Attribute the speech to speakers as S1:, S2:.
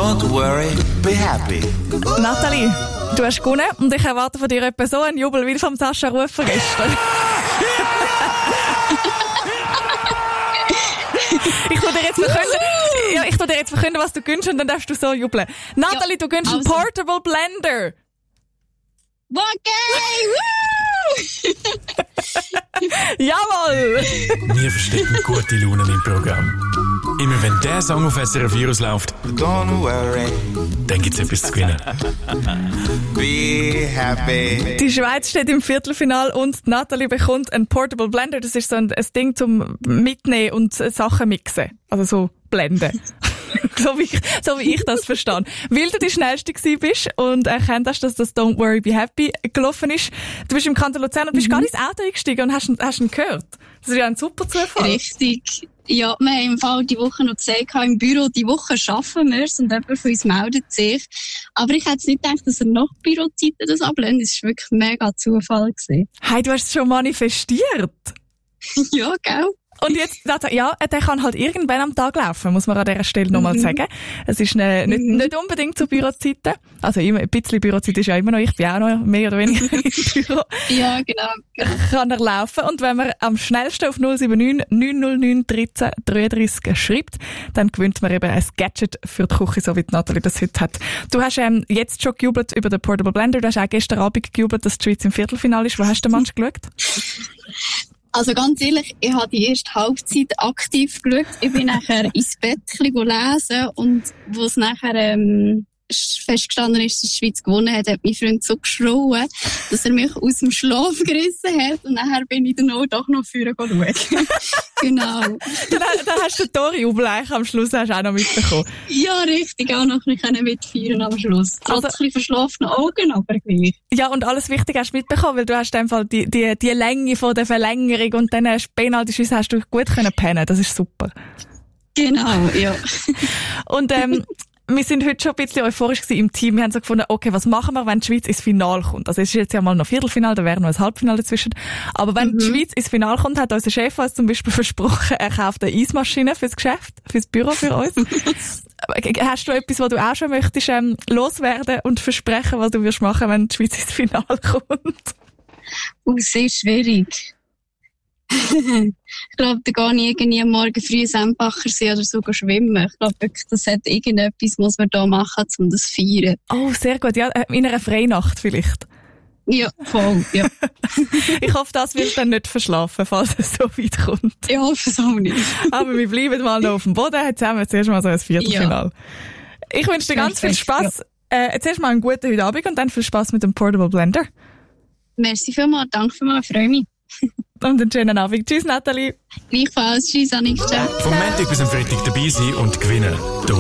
S1: Don't worry, be happy.
S2: Nathalie, du hast gewonnen und ich erwarte von dir etwa so einen Jubel wie vom Sascha Rufer gestern. Ich tu dir jetzt verkünden, was du gönnst und dann darfst du so jubeln. Nathalie, du gönnst einen Portable Blender.
S3: Okay!
S2: Jawohl!
S4: Wir verstecken gute Laune im Programm. Immer wenn der Song auf SRF Virus läuft,
S1: Don't worry,
S4: dann gibt's etwas zu gewinnen.
S1: be happy.
S2: Die Schweiz steht im Viertelfinale und Nathalie bekommt einen Portable Blender. Das ist so ein Ding zum Mitnehmen und Sachen mixen. Also so blenden. so wie ich das verstehe. Weil du die Schnellste gewesen bist und erkannt hast, dass das Don't Worry Be Happy gelaufen ist. Du bist im Kanton Luzern und bist gar ins Auto eingestiegen und hast ihn gehört. Das ist ja ein super Zufall.
S3: Richtig. Ja, wir haben im Fall die Woche noch gesagt, im Büro, die Woche schaffen wir es und jemand von uns meldet sich. Aber ich hätte nicht gedacht, dass er nach Bürozeiten das ablehnt. Das war wirklich mega Zufall gewesen.
S2: Hey, du hast es schon manifestiert.
S3: Ja, gell?
S2: Und jetzt, ja, der kann halt irgendwann am Tag laufen, muss man an dieser Stelle nochmal sagen. Es ist nicht unbedingt zu Bürozeiten. Also ein bisschen Bürozeit ist ja immer noch, ich bin auch noch mehr oder weniger im Büro.
S3: Ja, genau.
S2: Kann er laufen. Und wenn man am schnellsten auf 079 909 13 33 schreibt, dann gewinnt man eben ein Gadget für die Küche, so wie die Nathalie das heute hat. Du hast jetzt schon gejubelt über den Portable Blender. Du hast auch gestern Abend gejubelt, dass die Schweiz im Viertelfinale ist. Wo hast du den Match geschaut?
S3: Also ganz ehrlich, ich habe die erste Halbzeit aktiv geschaut. Ich bin nachher ins Bett lesen und wo es nachher festgestanden ist, dass die Schweiz gewonnen hat, hat mein Freund so geschrien, dass er mich aus dem Schlaf gerissen hat und nachher bin ich dann auch doch noch vorne schauen. Genau.
S2: Dann hast du den Torjubel eigentlich am Schluss hast du auch noch mitbekommen.
S3: Ja, richtig, auch noch ein bisschen mitfeiern am Schluss. Trotz ein bisschen verschlafenen Augen, aber gleich.
S2: Ja, und alles Wichtige hast du mitbekommen, weil du hast in dem Fall die Länge von der Verlängerung und dann Penalty-Schüsse hast du gut können pennen. Das ist super.
S3: Genau, ja.
S2: Und wir sind heute schon ein bisschen euphorisch gewesen im Team. Wir haben so gefunden, okay, was machen wir, wenn die Schweiz ins Finale kommt? Also es ist jetzt ja mal noch Viertelfinale, da wäre noch ein Halbfinale dazwischen. Aber wenn die Schweiz ins Finale kommt, hat unser Chef uns zum Beispiel versprochen, er kauft eine Eismaschine fürs Geschäft, fürs Büro für uns. Hast du etwas, was du auch schon möchtest loswerden und versprechen, was du wirst machen, wenn die Schweiz ins Finale kommt?
S3: Sehr schwierig. Ich glaube, da gehe ich irgendwie morgen früh Sempacher sein oder sogar schwimmen. Ich glaube wirklich, das hat irgendetwas, muss man da machen, um das zu feiern.
S2: Oh, sehr gut. Ja, in einer Freinacht vielleicht.
S3: Ja, voll, ja.
S2: Ich hoffe, das wirst du dann nicht verschlafen, falls es so weit kommt.
S3: Ich hoffe es auch nicht.
S2: Aber wir bleiben mal noch auf dem Boden. Zusammen zuerst mal so ein Viertelfinale. Ja. Ich wünsche dir ganz viel Spass. Ja. Zuerst mal einen guten heute Abend und dann viel Spass mit dem Portable Blender.
S3: Merci vielmals, danke vielmals, ich freue mich.
S2: Und einen schönen Abend. Tschüss, Nathalie.
S3: Gleichfalls. Tschüss, Annik. Ciao.
S4: Vom Montag bis am Freitag dabei sein und gewinnen.